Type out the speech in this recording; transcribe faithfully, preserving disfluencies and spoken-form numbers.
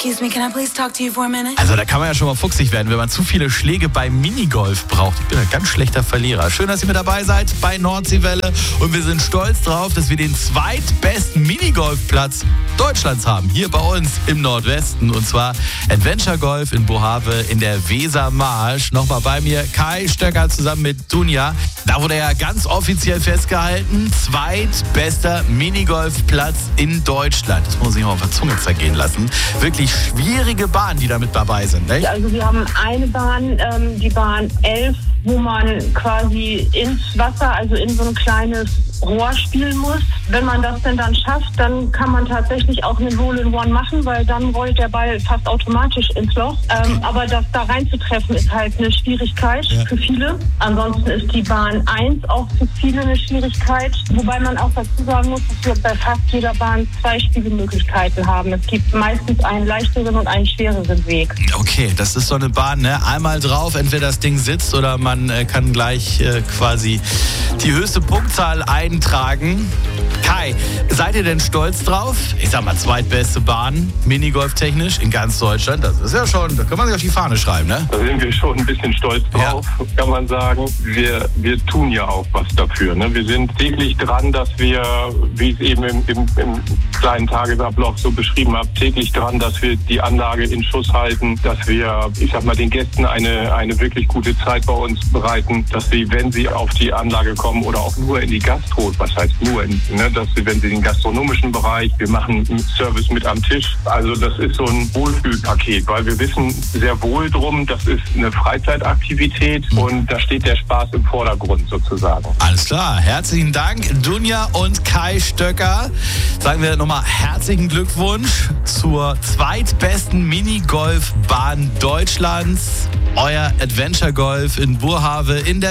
Excuse me, can I please talk to you for a minute? Also da kann man ja schon mal fuchsig werden, wenn man zu viele Schläge beim Minigolf braucht. Ich bin ein ganz schlechter Verlierer. Schön, dass ihr mit dabei seid bei Nordseewelle. Und wir sind stolz drauf, dass wir den zweitbesten Minigolfplatz Deutschlands haben. Hier bei uns im Nordwesten. Und zwar Adventure Golf in Bohave in der Wesermarsch. Nochmal bei mir Kai Stöcker zusammen mit Dunja. Da wurde ja ganz offiziell festgehalten, zweitbester Minigolfplatz in Deutschland. Das muss man sich mal auf der Zunge zergehen lassen. Wirklich schwierige Bahnen, die da mit dabei sind, nicht? Also wir haben eine Bahn, ähm, die Bahn elf, wo man quasi ins Wasser, also in so ein kleines Rohr spielen muss. Wenn man das denn dann schafft, dann kann man tatsächlich auch einen Hole-in-One machen, weil dann rollt der Ball fast automatisch ins Loch. Ähm, aber das da reinzutreffen ist halt eine Schwierigkeit ja. für viele. Ansonsten ist die Bahn eins auch für viele eine Schwierigkeit. Wobei man auch dazu sagen muss, dass wir bei fast jeder Bahn zwei Spiegelmöglichkeiten haben. Es gibt meistens einen leichteren und einen schwereren Weg. Okay, das ist so eine Bahn, ne? Einmal drauf, entweder das Ding sitzt oder man äh, kann gleich äh, quasi die höchste Punktzahl eintragen. Kai, seid ihr denn stolz drauf? Ich sag mal, zweitbeste Bahn, Minigolf-technisch in ganz Deutschland. Das ist ja schon, da kann man sich auf die Fahne schreiben, ne? Da sind wir schon ein bisschen stolz drauf, ja. kann man sagen. Wir, wir tun ja auch was dafür. Ne? Wir sind täglich dran, dass wir, wie ich es eben im, im, im kleinen Tagesablauf so beschrieben habe, täglich dran, dass wir die Anlage in Schuss halten, dass wir, ich sag mal, den Gästen eine, eine wirklich gute Zeit bei uns bereiten, dass sie, wenn sie auf die Anlage kommen oder auch nur in die Gastro, was heißt nur, in, ne, dass sie, wenn sie in den gastronomischen Bereich, wir machen Service mit am Tisch. Also das ist so ein Wohlfühlpaket, weil wir wissen sehr wohl drum, das ist eine Freizeitaktivität mhm. und da steht der Spaß im Vordergrund sozusagen. Alles klar, herzlichen Dank Dunja und Kai Stöcker. Sagen wir nochmal herzlichen Glückwunsch zur zweitbesten Minigolfbahn Deutschlands. Euer Adventure Golf in Bohave in der